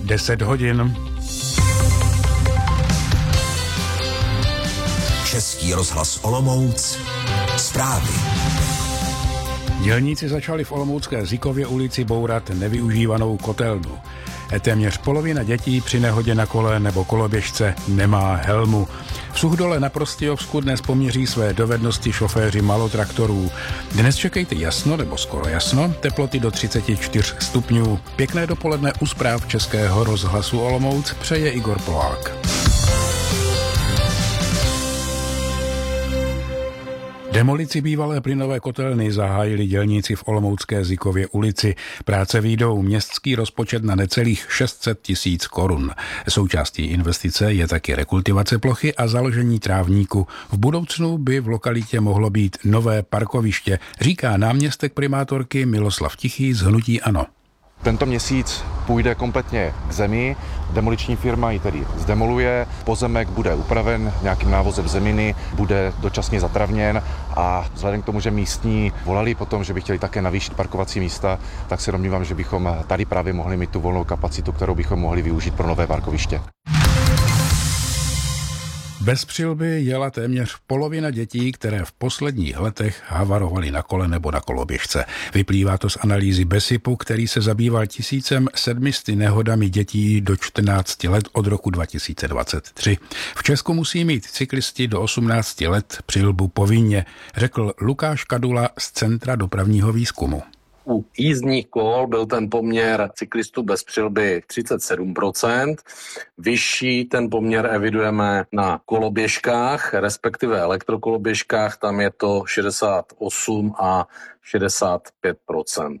10 hodin. Český rozhlas Olomouc. Zprávy. Dělníci začali v olomoucké Zykově ulici bourat nevyužívanou kotelnu. Téměř polovina dětí při nehodě na kole nebo koloběžce nemá helmu. V Suchdole na Prostějovsku dnes poměří své dovednosti šoféři malotraktorů. Dnes čekejte jasno nebo skoro jasno, teploty do 34 stupňů. Pěkné dopoledne u zpráv Českého rozhlasu Olomouc přeje Igor Polák. Demolici bývalé plynové kotelny zahájili dělníci v olomoucké Zykově ulici. Práce vyjdou městský rozpočet na necelých 600 000 korun. Součástí investice je taky rekultivace plochy a založení trávníku. V budoucnu by v lokalitě mohlo být nové parkoviště, říká náměstek primátorky Miloslav Tichý z hnutí ANO. Tento měsíc půjde kompletně k zemi, demoliční firma ji tedy zdemoluje, pozemek bude upraven nějakým návozem zeminy, bude dočasně zatravněn a vzhledem k tomu, že místní volali potom, že by chtěli také navýšit parkovací místa, tak se domnívám, že bychom tady právě mohli mít tu volnou kapacitu, kterou bychom mohli využít pro nové parkoviště. Bez přilby jela téměř polovina dětí, které v posledních letech havarovaly na kole nebo na koloběžce. Vyplývá to z analýzy BESIPu, který se zabýval 1700 nehodami dětí do 14 let od roku 2023. V Česku musí mít cyklisti do 18 let přilbu povinně, řekl Lukáš Kadula z Centra dopravního výzkumu. U jízdních kol byl ten poměr cyklistů bez přilby 37%. Vyšší ten poměr evidujeme na koloběžkách, respektive elektrokoloběžkách, tam je to 68 a 65%.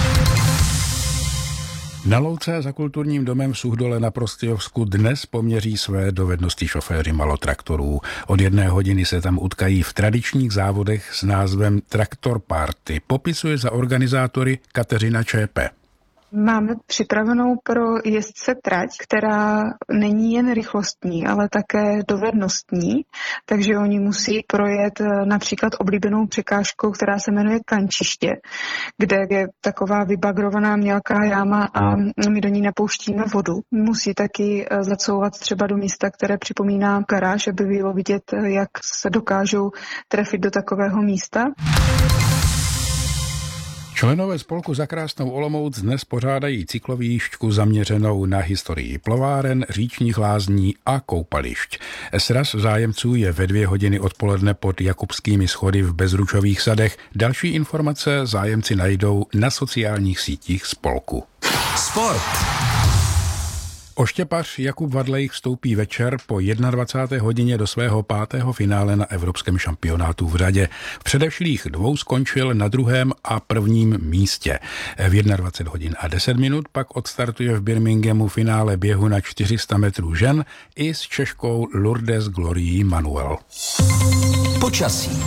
Na louce za kulturním domem v Suchdole na Prostějovsku dnes poměří své dovednosti šoféři malotraktorů. Od 1 hodiny se tam utkají v tradičních závodech s názvem Traktor Party. Popisuje za organizátory Kateřina Čépe. Máme připravenou pro jezdce trať, která není jen rychlostní, ale také dovednostní, takže oni musí projet například oblíbenou překážkou, která se jmenuje Kančiště, kde je taková vybagrovaná mělká jáma a my do ní napouštíme vodu. Musí taky zacouvat třeba do místa, které připomíná garáž, aby bylo vidět, jak se dokážou trefit do takového místa. Členové spolku Za krásnou Olomouc dnes pořádají cyklovíštku zaměřenou na historii plováren, říčních lázní a koupališť. Sraz zájemců je ve 2 hodiny odpoledne pod Jakubskými schody v Bezručových sadech. Další informace zájemci najdou na sociálních sítích spolku. Sport. Oštěpař Jakub Vadlejch vstoupí večer po 21. hodině do svého 5. finále na evropském šampionátu v řadě. V předešlých 2 skončil na 2. a 1. místě. V 21 hodin a 10 minut pak odstartuje v Birminghamu finále běhu na 400 metrů žen i s Češkou Lourdes Glorií Manuel. Počasí.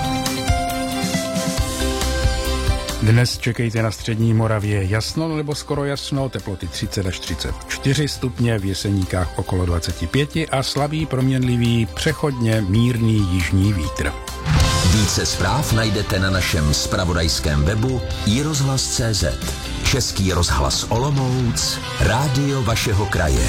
Dnes čekejte na střední Moravě jasno nebo skoro jasno, teploty 30 až 34 stupně, v Jeseníkách okolo 25 a slabý proměnlivý přechodně mírný jižní vítr. Více zpráv najdete na našem zpravodajském webu iRozhlas.cz. Český rozhlas Olomouc, rádio vašeho kraje.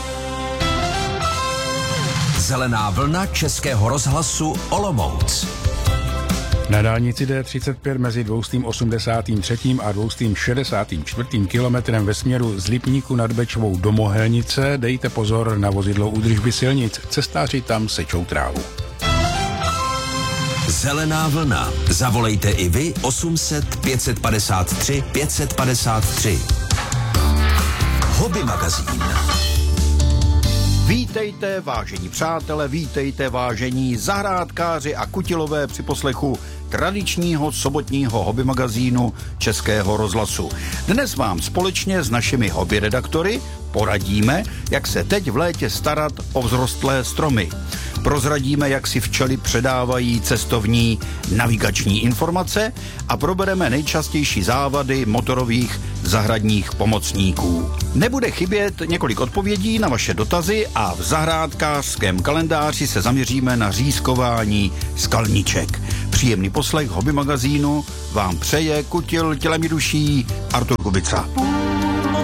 Zelená vlna Českého rozhlasu Olomouc. Na dálnici D35 mezi 283. a 264. kilometrem ve směru z Lipníku nad Bečvou do Mohelnice dejte pozor na vozidlo údržby silnic. Cestáři tam sečou trávu. Zelená vlna. Zavolejte i vy 800 553 553. Hobby magazín. Vítejte, vážení přátelé, vítejte, vážení zahrádkáři a kutilové při poslechu tradičního sobotního hobby magazínu Českého rozhlasu. Dnes vám společně s našimi hobby redaktory poradíme, jak se teď v létě starat o vzrostlé stromy. Prozradíme, jak si včely předávají cestovní navigační informace a probereme nejčastější závady motorových zahradních pomocníků. Nebude chybět několik odpovědí na vaše dotazy a v zahrádkářském kalendáři se zaměříme na řízkování skalníček. Příjemný poslech hobby magazínu vám přeje kutil tělem i duší Artur Kubica.